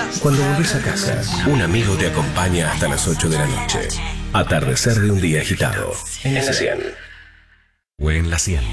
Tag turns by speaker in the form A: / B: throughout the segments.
A: Cuando volvés a casa, un amigo te acompaña hasta las 8 de la noche. Atardecer de un día agitado. En la 100. O en la 100.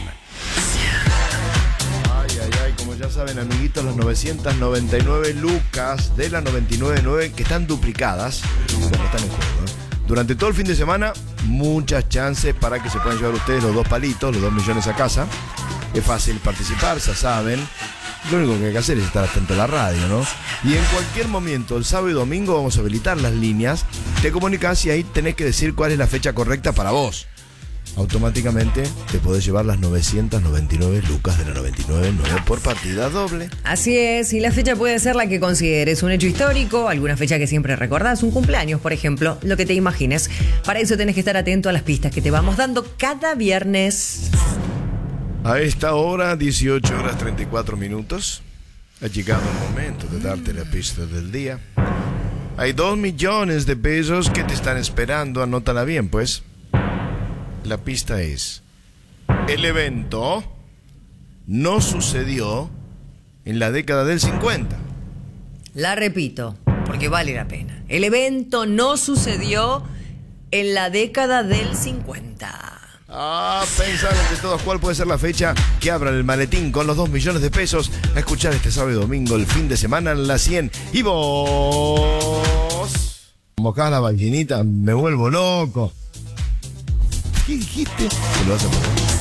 B: Ay, como ya saben, amiguitos, las 999 lucas de la 999 que están duplicadas, bueno, están en juego, durante todo el fin de semana, muchas chances para que se puedan llevar ustedes los 2 palitos, los 2 millones a casa. Es fácil participar, ya saben. Lo único que hay que hacer es estar atento a la radio, ¿no? Y en cualquier momento, el sábado y domingo, vamos a habilitar las líneas. Te comunicas y ahí tenés que decir cuál es la fecha correcta para vos. Automáticamente te podés llevar las 999 lucas de la 999 por partida doble.
C: Así es, y la fecha puede ser la que consideres, un hecho histórico, alguna fecha que siempre recordás, un cumpleaños, por ejemplo, lo que te imagines. Para eso tenés que estar atento a las pistas que te vamos dando cada viernes.
B: A esta hora, 18 horas 34 minutos, ha llegado el momento de darte la pista del día. Hay 2 millones de pesos que te están esperando, anótala bien, pues. La pista es: el evento no sucedió en la década del 50.
C: La repito, porque vale la pena. El evento no sucedió en la década del 50.
B: Pensaron de todos cuál puede ser la fecha que abran el maletín con los 2 millones de pesos a escuchar este sábado y domingo, el fin de semana en la 100. Y vos, mojás la vallinita, me vuelvo loco. ¿Qué dijiste? ¿Te lo vas a poner?